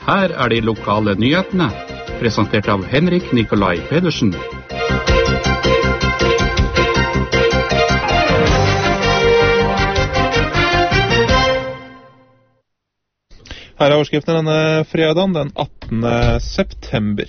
Her de lokale nyhetene, presentert av Henrik Nikolai Pedersen. Her overskriften denne fredagen, den 18. september.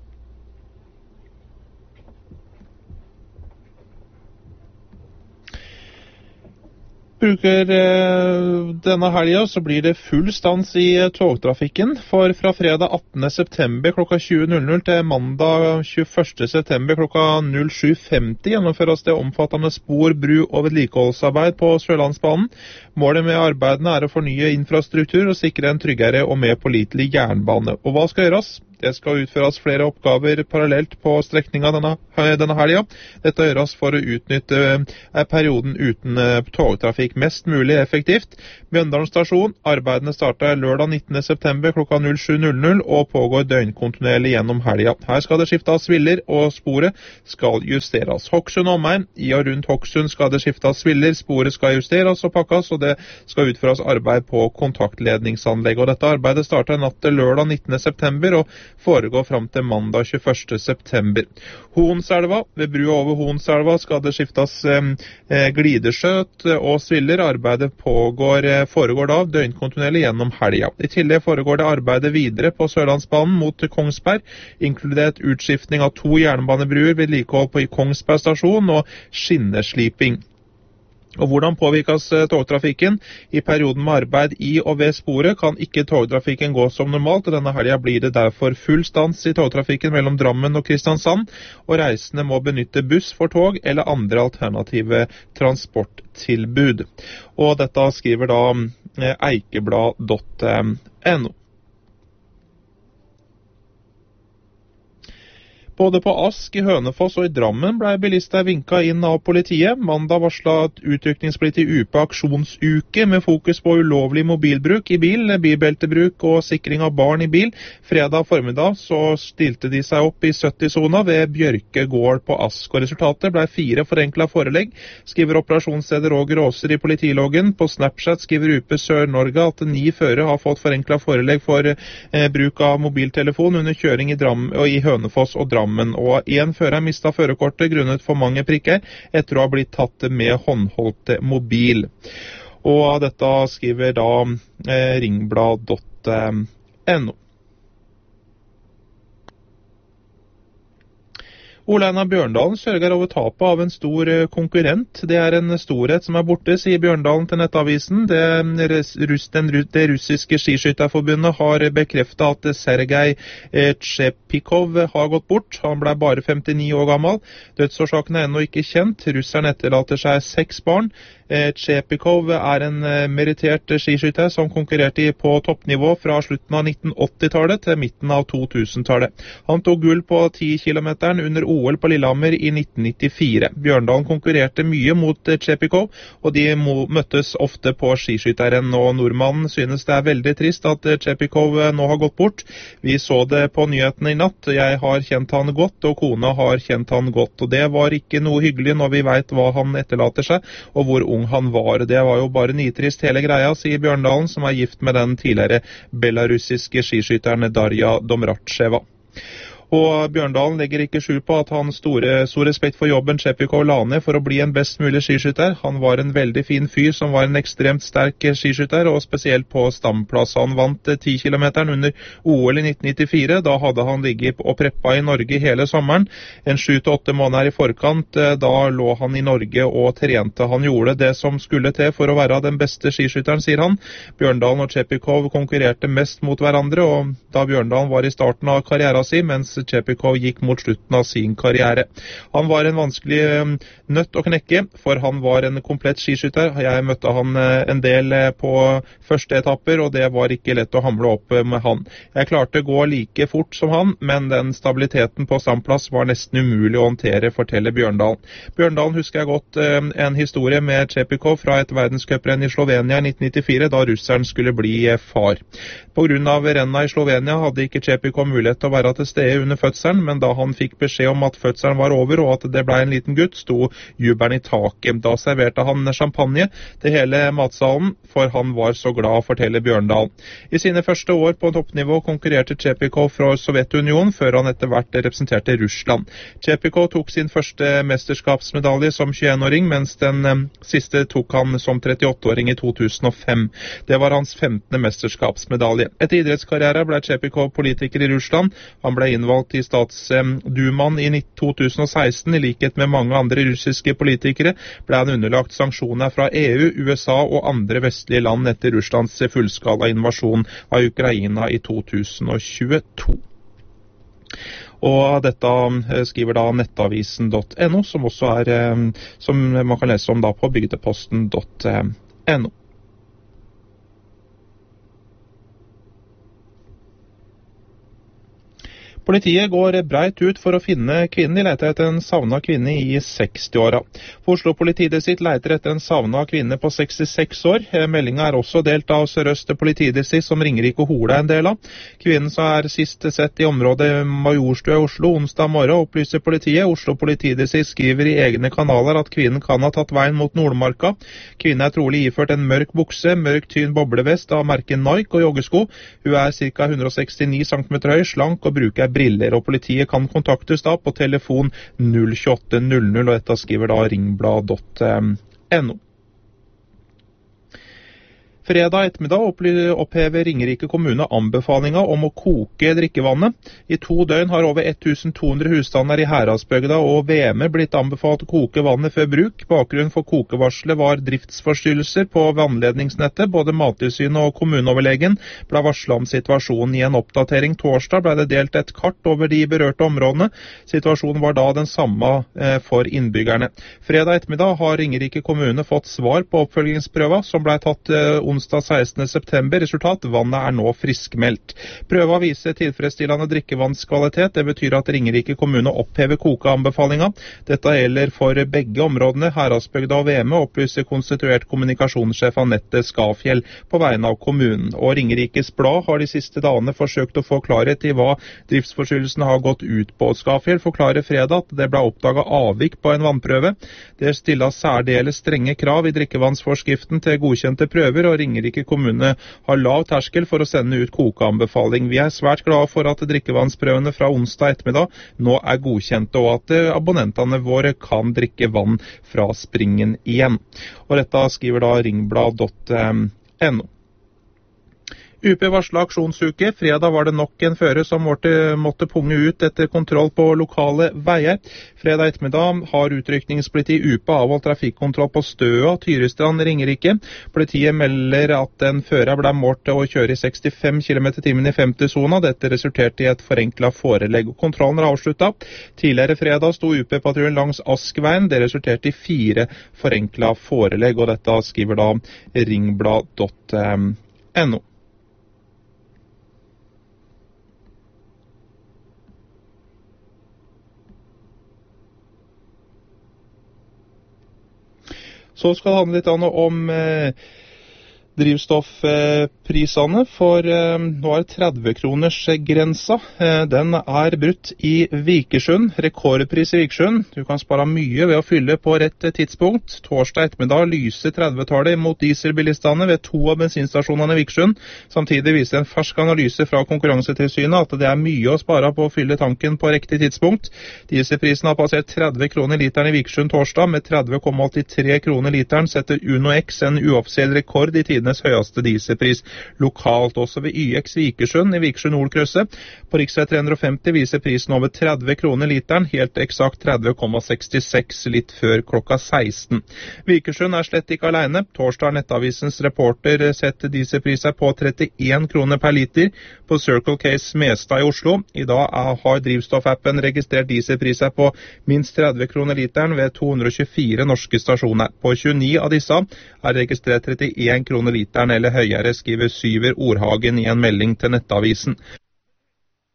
Bruker denne helgen så blir det full stans i togtrafikken, for fra fredag 18. september klokka 20.00 til mandag 21. september klokka 07.50 gjennomføres det omfattende spor, bru og vedlikeholdsarbeid på Sørlandsbanen. Målet med arbeidene å fornye infrastruktur og sikre en tryggere og mer pålitelig jernbane. Og hva skal gjøres? Det skal utføres flere oppgaver parallelt på strekningen denne helgen. Dette gjøres for å utnytte perioden uten togtrafikk mest mulig effektivt. Mjøndalen stasjon, arbeidene starter lørdag 19. september klokka 07.00 og pågår døgnkontinuerlig gjennom helgen. Her skal det skiftes sviller og sporet skal justeres. Hokksund omegn, i og rundt Hokksund skal det skiftes sviller, sporet skal justeres og pakkes, og det skal utføres arbeid på kontaktledningsanlegg. Og dette arbeidet starter natt til lørdag 19. september og foregår fram til mandag 21. september. Hoenselva, ved brua over Hoenselva skal det skiftes glideskjøt og sviller. Arbeidet foregår da døgnkontinuerlig gjennom helga. I tillegg foregår det arbeidet videre på Sørlandsbanen mot Kongsberg, inkludert utskiftning av 2 jernbanebruer, vedlikehold på Kongsberg stasjon og skinnesliping. Og hvordan påvirkes togtrafikken? I perioden med arbeid i og ved sporet kan ikke togtrafikken gå som normalt, og denne helgen blir det derfor full stans i togtrafikken mellom Drammen og Kristiansand, og reisende må benytte buss for tog eller andre alternative transporttilbud. Og dette skriver da eikeblad.no. Både på Ask, i Hønefoss og i Drammen ble bilister vinket inn av politiet. Mandag varslet utrykningspoliti UP aksjonsuke med fokus på ulovlig mobilbruk i bil, bilbeltebruk og sikring av barn i bil. Fredag formiddag så stilte de seg opp i 70-sona ved Bjørke gård på Ask, og resultatet ble 4 forenklet forelegg, skriver operasjonsleder Roger Åser i politiloggen. På Snapchat skriver UP Sør-Norge at 9 førere har fått forenklet forelegg for bruk av mobiltelefon under kjøring i Hønefoss og Drammen. Og en fører mistet førerkortet grunnet for mange prikker etter å ha blitt tatt med håndholdt mobil. Og dette skriver da ringblad.no. Ole Einar Bjørndalen sørger over tapet av en stor konkurrent. Det en storhet som borte, sier Bjørndalen til Nettavisen. Det russiske skiskytterforbundet har bekreftet at Sergej Tshepikov har gått bort. Han ble bare 59 år gammel. Dødsårsaken ennå ikke kjent. Russeren etterlater seg 6 barn. Tshepikov en merittert skiskytter som konkurrerte på toppnivå fra slutten av 1980-tallet til midten av 2000-tallet. Han tok gull på 10 kilometeren under OL på Lillehammer i 1994. Bjørndalen konkurrerte mye mot Tshepikov, og de møttes ofte på skiskytteren, og nordmannen synes det veldig trist at Tshepikov nå har gått bort. Vi så det på nyhetene i natt. Jeg har kjent han godt, og kona har kjent han godt, og det var ikke noe hyggelig når vi vet hva han etterlater seg, og hvor ung han var. Det var jo bare nitrist hele greia, sier Bjørndalen, som gift med den tidligere belarusiske skiskytteren Darja Domracheva. Og Bjørndalen legger ikke skjul på at han stor respekt for jobben Tshepikov la ned for å bli en best mulig skiskytter. Han var en veldig fin fyr som var en ekstremt sterk skiskytter, og spesielt på stamplass. Han vant 10 kilometeren under OL i 1994. Da hadde han ligget og preppa i Norge hele sommeren. En 7-8 måneder i forkant, da lå han i Norge og trente. Han gjorde det som skulle til for å være den beste skiskytteren, sier han. Bjørndalen og Tshepikov konkurrerte mest mot hverandre, og da Bjørndalen var i starten av karrieren sin, mens Tshepikov gikk mot slutten av sin karriere. Han var en vanskelig nøtt å knekke, for han var en komplett skiskytter. Jeg møtte han en del på første etapper, og det var ikke lett å hamle opp med han. Jeg klarte å gå like fort som han, men den stabiliteten på stamplass var nesten umulig å håndtere, forteller Bjørndalen. Bjørndalen husker jeg godt en historie med Tshepikov fra et verdenscuprenn i Slovenia i 1994, da russeren skulle bli far. På grunn av rennet i Slovenia hadde ikke Tshepikov mulighet til å være til stede under under fødselen, men da han fikk beskjed om at fødselen var over og at det ble en liten gutt, sto jubelen i taket. Da serverte han champagne til hele matsalen, for han var så glad, forteller Bjørndal. I sine første år på toppnivå konkurrerte Chepikov fra Sovjetunionen, før han etter hvert representerte Russland. Chepikov tok sin første mesterskapsmedalje som 21-åring, mens den siste tok han som 38-åring i 2005. Det var hans 15. mesterskapsmedalje. Etter idrettskarriere ble Chepikov politiker i Russland. Han ble innvalgt i statsdumaen i 2016. I likhet med mange andre russiske politikere ble han underlagt sanksjoner fra EU, USA og andre vestlige land etter Russlands fullskala invasjon av Ukraina i 2022. Og dette skriver da nettavisen.no, som også som man kan lese om da på bygdeposten.no. Politiet går breit ut for å finne kvinnen. De leter etter en savnet kvinne i 60-åra. Oslo politidistrikt leter etter en savnet kvinne på 66 år. Meldingen også delt av Sør-Øst politidistrikt, som Ringerike og Hola en del av. Kvinnen som sist sett i området Majorstua i Oslo onsdag morgen, opplyser politiet. Oslo politidistrikt skriver i egne kanaler at kvinnen kan ha tatt veien mot Nordmarka. Kvinnen trolig iført en mørk bukse, mørk tynn boblevest av merket Nike og joggesko. Hun ca. 169 cm høy, slank og bruker briller, og politiet kan kontaktes da på telefon 02800, og dette skriver da ringblad.no. Fredag ettermiddag opphever Ringerike kommune anbefalinga om å koke drikkevannet. I 2 døgn har over 1200 husstander i Heradsbygda og Veme blitt anbefalt å koke vannet før bruk. Bakgrunnen for kokevarselet var driftsforstyrrelser på vannledningsnettet. Både Mattilsynet og kommuneoverlegen ble varslet om situasjonen i en oppdatering. Torsdag ble det delt et kart over de berørte områdene. Situasjonen var da den samme for innbyggerne. Fredag ettermiddag har Ringerike kommune fått svar på oppfølgingsprøva som ble tatt onsdag 16. september. Resultat: vannet nå friskmeldt. Prøva viser tilfredsstillende drikkevannskvalitet. Det betyr at Ringerike kommune opphever kokeanbefalinga. Dette gjelder for begge områdene. Heradsbygda og Veme, opplyser konstituert kommunikasjonssjef Anette Skafjell på vegne av kommunen. Og Ringerikes Blad har de siste dagene forsøkt å få klarhet i hva driftsforstyrrelsene har gått ut på. Skafjell forklarer fredag at det ble oppdaget avvik på en vannprøve. Det stilles særdeles strenge krav i drikkevannsforskriften til godkjente prøver, og Ringerike kommune har lav terskel for å sende ut kokeanbefaling. Vi svært glade for at drikkevannsprøvene fra onsdag ettermiddag nå godkjente, og at abonnentene våre kan drikke vann fra springen igjen. Og dette skriver da ringblad.no. UP varslet aksjonsuke. Fredag var det nok en fører som måtte punge ut etter kontroll på lokale veier. Fredag ettermiddag har utrykningspolitiet UP avholdt trafikkontroll på Støa, Tyristrand, Ringerike. Politiet melder at en fører ble målt til å kjøre i 65 km/t i 50-sona. Dette resulterte i et forenklet forelegg. Kontrollen avsluttet. Tidligere fredag sto UP-patruljen langs Askveien. Det resulterte i 4 forenklet forelegg, og dette skriver da ringblad.no. Så skal det handle litt om drivstoffprisene, for nå 30-kroners-grensa. Den brutt i Vikersund. Rekordpris i Vikersund. Du kan spare mye ved å fylle på rett tidspunkt. Torsdag ettermiddag lyser 30-tallet mot dieselbilistene ved 2 av bensinstasjonene i Vikersund. Samtidig viser en fersk analyse fra Konkurransetilsynet at det mye å spare på å fylle tanken på riktig tidspunkt. Dieselprisen har passert 30 kroner literen i Vikersund torsdag. Med 30,83 kroner literen setter Uno X en uoffisiell rekord i tiden høyeste dieselpris lokalt, også ved YX Vikersund i Vikersund Nordkrysset. På riksvei 350 viser prisen over 30 kroner literen, helt eksakt 30,66 litt før klokka 16. Vikersund slett ikke alene. Torsdag har Nettavisens reporter sett dieselpriser på 31 kroner per liter på Circle K Smestad i Oslo. I dag har drivstoffappen registrert dieselpriser på minst 30 kroner literen ved 224 norske stasjoner. På 29 av disse registrert 31 kroner literen eller høyere, skriver Syver Ordhagen i en melding til Nettavisen.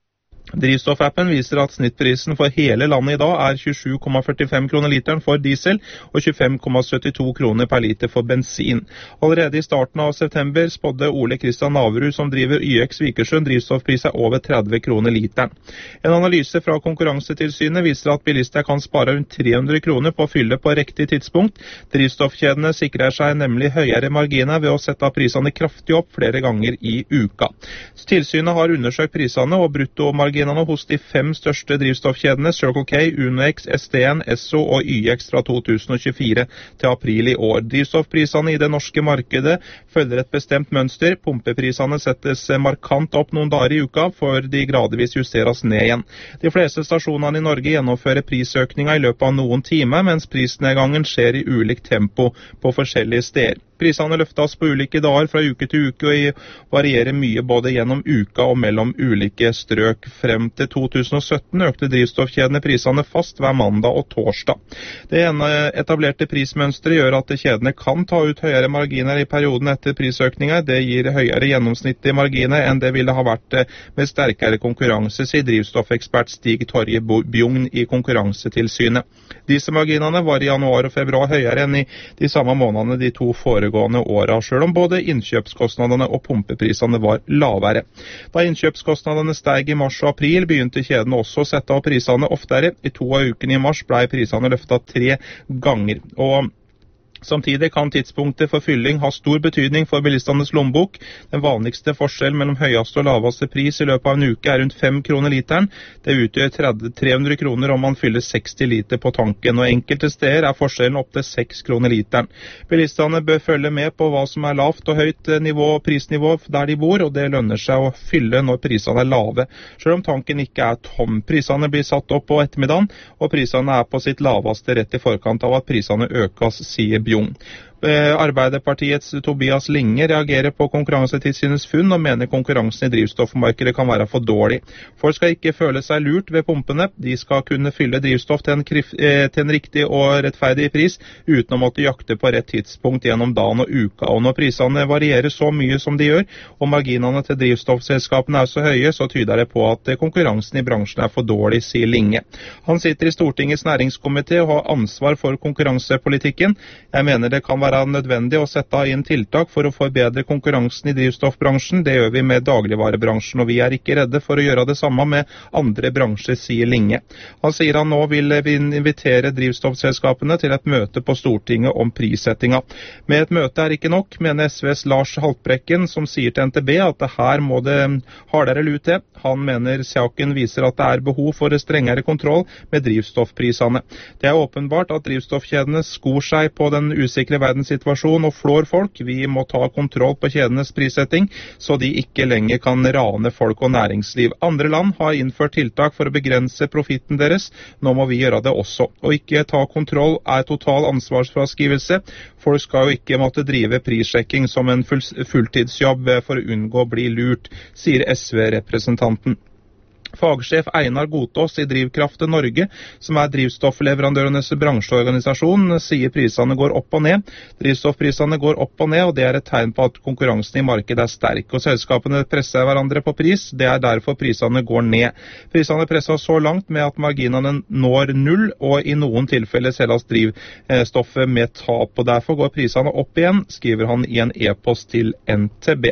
Drivstoffappen viser at snittprisen for hele landet i dag er 27,45 kroner literen for diesel og 25,72 kroner per liter for bensin. Allerede i starten av september spådde Ole Kristian Naverud, som driver YX Vikersund, drivstoffpriser over 30 kroner literen. En analyse fra Konkurransetilsynet viser at bilister kan spare rundt 300 kroner på å fylle på riktig tidspunkt. Drivstoffkjedene sikrer seg nemlig høyere marginer ved å sette prisene kraftig opp flere ganger i uka. Tilsynet har undersøkt prisene og bruttomarginene hos de 5 største drivstoffkjedene Circle K, UnoX, STN, Esso og YX fra 2024 til april i år. Drivstoffprisene i det norske markedet følger et bestemt mønster. Pumpeprisene settes markant opp noen dager i uka, for de gradvis justeres ned igjen. De fleste stasjonene i Norge gjennomfører prisøkninger i løpet av noen timer, mens prisnedgangen skjer i ulikt tempo på forskjellige steder. Prisene løftes på ulike dager fra uke til uke og varierer mye både gjennom uka og mellom ulike strøk. Frem til 2017 økte drivstoffkjedene prisene fast hver mandag og torsdag. Det etablerte prismønsteret gjør at kjedene kan ta ut høyere marginer i perioden etter prisøkninger. Det gir høyere gjennomsnittlige marginer enn det ville ha vært med sterkere konkurranse, sier drivstoffekspert Stig Torje Bjugn i Konkurransetilsynet. Dieselmarginene var i januar og februar høyere enn i de samme månedene de 2 foregående åra, selv om både innkjøpskostnadene og pumpeprisene var lavere. Da innkjøpskostnadene steg i mars og april, begynte kjedene også å sette opp prisene oftere. I 2 av ukene i mars ble prisene løftet 3 ganger. Og samtidig kan tidspunktet for fylling ha stor betydning for bilistenes lommebok. Den vanligste forskjell mellom høyeste og laveste pris i løpet av en uke er rundt 5 kroner literen. Det utgjør 300 kroner om man fyller 60 liter på tanken, og enkelte steder er forskjellen opp til 6 kroner literen. Bilistene bør følge med på hva som er lavt og høyt prisnivå der de bor, og det lønner seg å fylle når prisene er lave, selv om tanken ikke er tom. Prisene blir satt opp på ettermiddagen, og prisene er på sitt laveste rett i forkant av at prisene økes, sier Bjugn. Arbeiderpartiets Tobias Linge reagerer på Konkurransetilsynets funn og mener konkurransen i drivstoffmarkedet kan være for dårlig. Folk skal ikke føle seg lurt ved pumpene. De skal kunne fylle drivstoff til en riktig og rettferdig pris, uten å måtte jakte på rett tidspunkt gjennom dagen og uka. Og når prisene varierer så mye som de gjør, og marginene til drivstoffselskapene er så høye, så tyder det på at konkurransen i bransjen er for dårlig, sier Linge. Han sitter i Stortingets næringskomité og har ansvar for konkurransepolitikken. Jeg mener det kan være nødvendig å sette inn tiltak for å forbedre konkurransen i drivstoffbransjen. Det gjør vi med dagligvarebransjen, og vi er ikke redde for å gjøre det samme med andre bransjer, sier Linge. Han sier han nå vil invitere drivstoffselskapene til et møte på Stortinget om prissettinga. Med et møte er ikke nok, mener SVs Lars Haltbrekken, som sier til NTB at det her må det hardere lut til. Han mener saken viser at det er behov for strengere kontroll med drivstoffprisene. Det er åpenbart at drivstoffkjedene skor seg på den usikre verdenssituasjonen og flår folk. Vi må ta kontroll på kjedenes prissetting, så de ikke lenger kan rane folk og næringsliv. Andre land har innført tiltak for å begrense profitten deres. Nå må vi gjøre det også. Å ikke ta kontroll er total ansvarsfraskrivelse. Folk skal jo ikke måtte drive prissjekking som en fulltidsjobb for å unngå å bli lurt, sier SV-representanten. Fagsjef Einar Godtås i Drivkraft Norge, som er drivstoffleverandørenes bransjeorganisasjon, sier prisene går opp og ned. Drivstoffprisene går opp og ned, og det er et tegn på at konkurransen i markedet er sterk. Og selskapene presser hverandre på pris, det er derfor prisene går ned. Prisene presser så langt med at marginene når null, og i noen tilfeller selges drivstoffet med tap. Og derfor går prisene opp igjen, skriver han i en e-post til NTB.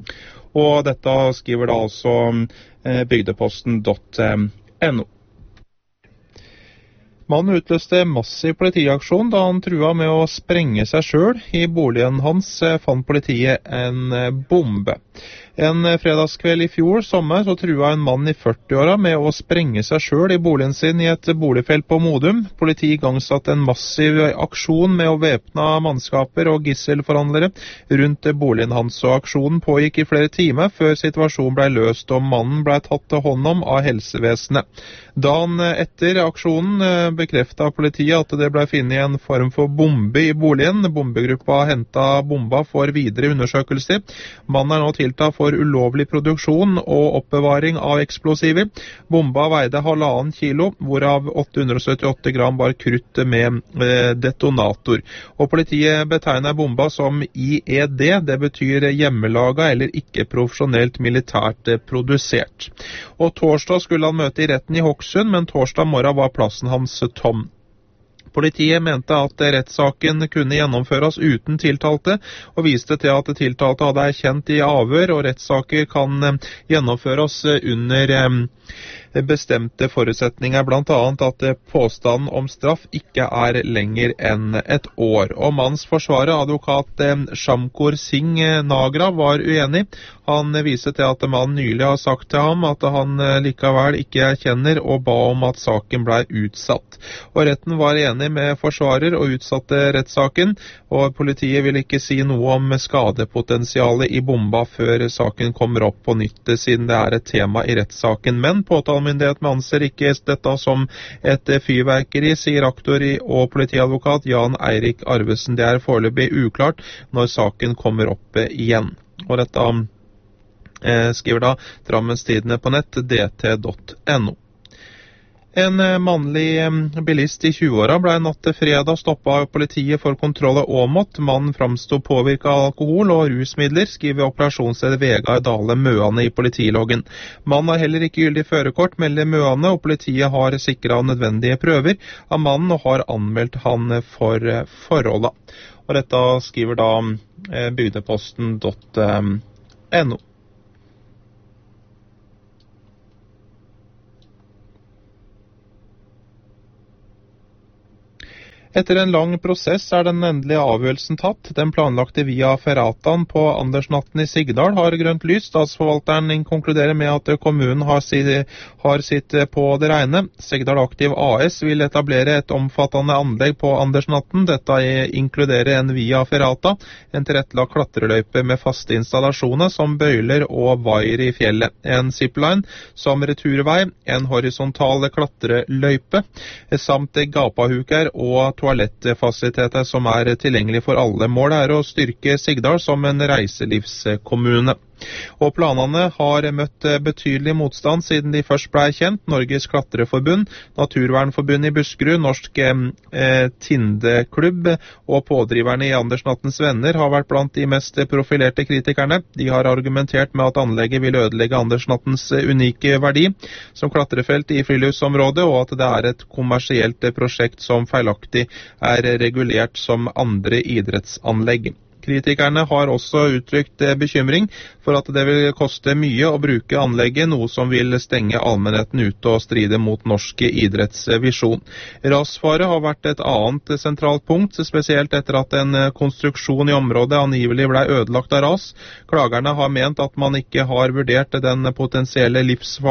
Og dette skriver da altså bygdeposten.no. Mannen utløste massiv politiaksjon da han trua med å sprenge seg selv. I boligen hans fant politiet en bombe. En fredagskveld i fjor sommer så trua en mann i 40-åra med å sprenge seg selv i boligen sin i et boligfelt på Modum. Politiet igangsatte en massiv aksjon med å væpne mannskaper og gisselforhandlere rundt boligen hans, og aksjonen pågikk i flere timer før situasjonen ble løst og mannen ble tatt til hånd om av helsevesenet. Dagen etter aksjonen bekreftet politiet at det ble funnet en form for bombe i boligen. Bombegruppa hentet bomba for videre undersøkelser. Mannen er nå tiltalt for ulovlig produksjon og oppbevaring av eksplosiver. Bomba veide 1,5 kilo, hvorav 878 gram var krutt med detonator. Og politiet betegner bomba som IED, det betyr hjemmelaga eller ikke profesjonelt militært produsert. Og torsdag skulle han møte i retten i Hokksund, men torsdag morgen var plassen hans tom. Politiet mente at rettssaken kunne gjennomføres uten tiltalte, og viste til at tiltalte hadde erkjent i avhør, og rettssaker kan gjennomføres under bestemte forutsetninger, blant annet at påstanden om straff ikke er lenger enn et år. Og mannens forsvarer, advokat Shamkur Singh Nagra, var uenig. Han viser til at mannen nylig har sagt til ham at han likevel ikke erkjenner og ba om at saken ble utsatt. Og retten var enig med forsvarer og utsatte rettssaken, og politiet vil ikke si noe om skadepotensialet i bomba før saken kommer opp på nytt, siden det er et tema i rettssaken. Men påtalemyndigheten anser ikke dette som et fyrverkeri, sier aktor og politiadvokat Jan Eirik Arvesen. Det er foreløpig uklart når saken kommer opp igjen. Og dette skriver da Drammens Tidende på nett, dt.no. En mannlig bilist i 20-åra ble natt til fredag stoppet av politiet for kontroll av Åmot. Mannen framstod påvirket av alkohol og rusmidler, skriver operasjonsleder Vegard Dale Møane i politiloggen. Mannen har heller ikke gyldig førerkort, melder Møane, og politiet har sikret nødvendige prøver av mannen og har anmeldt han for forholdet. Og dette skriver da bygdeposten.no. Etter en lang prosess er den endelige avgjørelsen tatt. Den planlagte via Ferratan på Andersnatten i Sigdal har grønt lys. Statsforvalteren konkluderer med at kommunen har sitt på det reine. Sigdal Aktiv AS vil etablere et omfattende anlegg på Andersnatten. Dette inkluderer en via Ferrata, en tilrettelagt klatreløype med faste installasjoner som bøyler og vaier i fjellet. En zipline som returvei, en horisontal klatreløype, samt gapahuker og toalettfasiliteter som er tilgjengelig for alle. Målet er å styrke Sigdal som en reiselivskommune. Og planene har møtt betydelig motstand siden de først ble kjent. Norges Klatreforbund, Naturvernforbundet i Buskerud, Norsk Tindeklubb og pådriverne i Andersnattens Venner har vært blant de mest profilerte kritikerne. De har argumentert med at anlegget vil ødelegge Andersnattens unike verdi som klatrefelt i friluftsområdet, og at det er et kommersielt prosjekt som feilaktig er regulert som andre idrettsanlegg. Kritikerne har også uttrykt bekymring for at det vil koste mye å bruke anlegget, noe som vil stenge allmennheten ute og stride mot norsk idrettsvisjon. Rasfare har vært et annet sentralt punkt, spesielt etter at en konstruksjon i området angivelig ble ødelagt av ras. Klagerne har ment at man ikke har vurdert den potensielle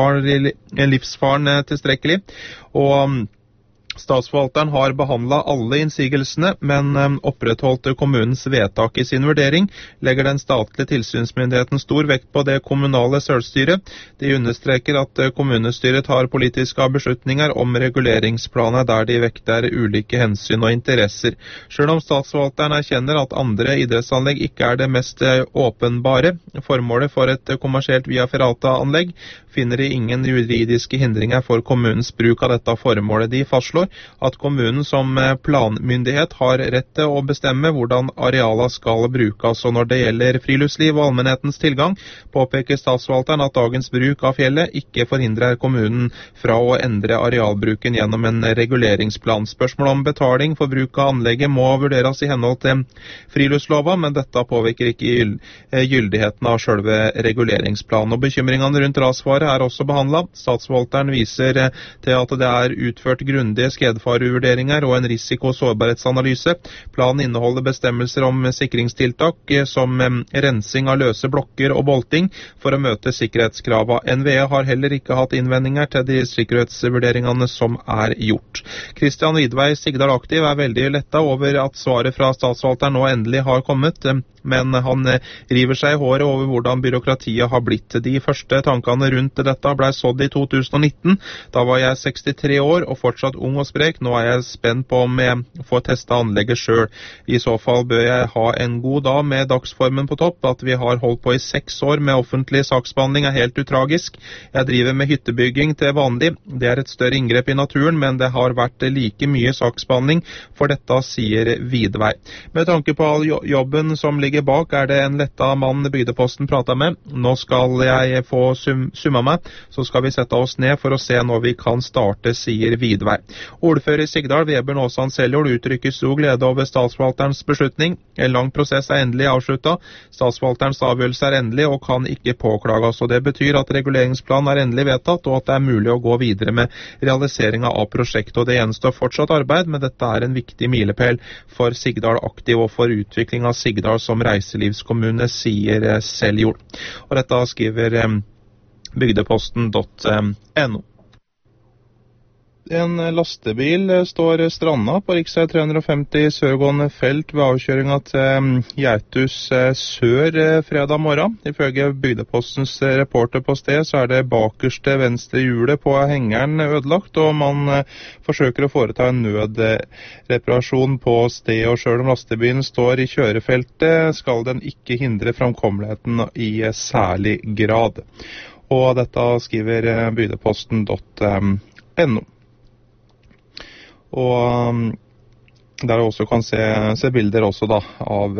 livsfaren tilstrekkelig, og Statsforvalteren har behandlet alle innsigelsene, men opprettholdt kommunens vedtak i sin vurdering. Legger den statlige tilsynsmyndigheten stor vekt på det kommunale selvstyret. De understreker at kommunestyret tar politiske beslutninger om reguleringsplaner der de vekter ulike hensyn og interesser. Selv om Statsforvalteren erkjenner at andre idrettsanlegg ikke er det mest åpenbare, formålet for et kommersielt via Ferrata-anlegg finner de ingen juridiske hindringer for kommunens bruk av dette formålet. De fastslår at kommunen som planmyndighet har rett til å bestemme hvordan areala skal brukes, og når det gjelder friluftsliv og allmennhetens tilgang, påpeker statsforvalteren at dagens bruk av fjellet ikke forhindrer kommunen fra å endre arealbruken gjennom en reguleringsplan. Spørsmål om betaling for bruk av anlegget må vurderes i henhold til friluftslova, men dette påvirker ikke gyldigheten av selve reguleringsplanen. Og bekymringene rundt rasfare er også behandlet. Statsforvalteren viser til at det er utført grundige skredfarevurderinger og en risiko- og sårbarhetsanalyse. Planen inneholder bestemmelser om sikringstiltak som rensing av løse blokker og bolting for å møte sikkerhetskravene. NVE har heller ikke hatt innvendinger til de sikkerhetsvurderingene som er gjort. Kristian Vidvei, Sigdal Aktiv, er veldig lettet over at svaret fra statsforvalteren nå endelig har kommet. Men han river seg i håret over hvordan byråkratiet har blitt. De første tankene rundt dette ble sådd i 2019. Da var jeg 63 år og fortsatt ung og sprek. Nå er jeg spent på om jeg får testet anlegget selv. I så fall bør jeg ha en god dag med dagsformen på topp. At vi har holdt på i 6 år med offentlig saksbehandling er helt utragisk. Jeg driver med hyttebygging til vanlig. Det er et større inngrep i naturen, men det har vært like mye saksbehandling for dette, sier Vidvei. Med tanke på all jobben som ligger bak, er det en letta mann Bygdeposten prater med. Nå skal jeg få summa meg, så skal vi sette oss ned for å se når vi kan starte, sier Vidvei. Ordfører i Sigdal, Vebjørn Åsan Seljord, uttrykker stor glede over statsforvalterens beslutning. En lang prosess er endelig avsluttet. Statsforvalterens avgjørelse er endelig og kan ikke påklages, og det betyr at reguleringsplanen er endelig vedtatt, og at det er mulig å gå videre med realiseringen av prosjektet. Og det gjenstår fortsatt arbeid, men dette er en viktig milepæl for Sigdal Aktiv og for utvikling av Sigdal som reiselivskommune, sier Seljord. Og dette skriver bygdeposten.no. En lastebil står stranda på riksvei 350 sørgående felt ved avkjøringen til Gjerthus sør fredag morgen. Ifølge Bygdepostens reporter på sted så er det bakerste venstre hjulet på hengeren ødelagt, og man forsøker å foreta en nødreparasjon på sted. Og selv om lastebilen står i kjørefeltet, skal den ikke hindre framkommeligheten i særlig grad. Og dette skriver bygdeposten.no. Og der du også kan se bilder også da av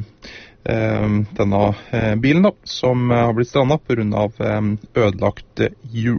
denne bilen da, som har blitt strandet på grunn av ødelagt hjul.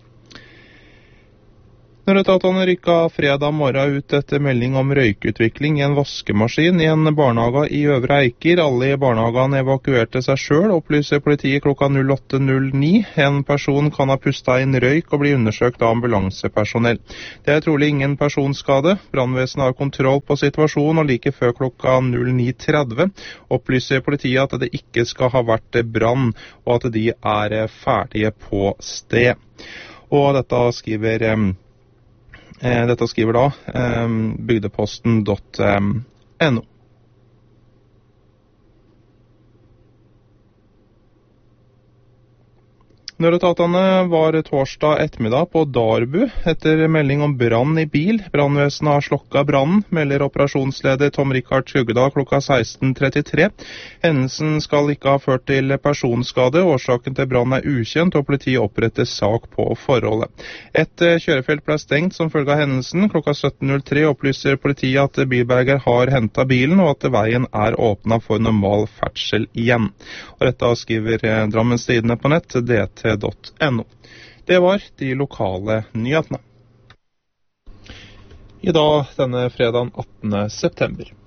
Nødetatene rykket fredag morgen ut etter melding om røykutvikling i en vaskemaskin i en barnehage i Øvre Eiker. Alle i barnehagen evakuerte seg selv, opplyser politiet klokka 08.09. En person kan ha pustet inn røyk og bli undersøkt av ambulansepersonell. Det er trolig ingen personskade. Brannvesenet har kontroll på situasjonen, og like før klokka 09.30 opplyser politiet at det ikke skal ha vært brann, og at de er ferdige på sted. Og dette skriver da bygdeposten.no. Nødetatene var torsdag ettermiddag på Darbu etter melding om brann i bil. Brannvesenet har slukket brannen, melder operasjonsleder Tom Rikard Skjøggedal klokka 16.33. Hendelsen skal ikke ha ført til personskade. Årsaken til brannen er ukjent, og politiet oppretter sak på forholdet. Et kjørefelt ble stengt som følge av hendelsen. Klokka 17.03 opplyser politiet at bilberger har hentet bilen, og at veien er åpnet for normal ferdsel igjen. Og dette skriver Drammens Tidende på nett, dt.no. Det var de lokale nyhetene. I dag denne fredagen 18. september.